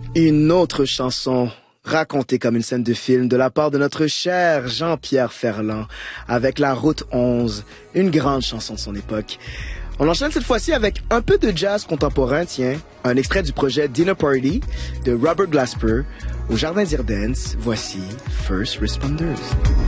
Une autre chanson racontée comme une scène de film de la part de notre cher Jean-Pierre Ferland avec La Route 11, une grande chanson de son époque. On enchaîne cette fois-ci avec un peu de jazz contemporain, tiens, un extrait du projet Dinner Party de Robert Glasper au Jardin d'Irden's. Voici First Responders.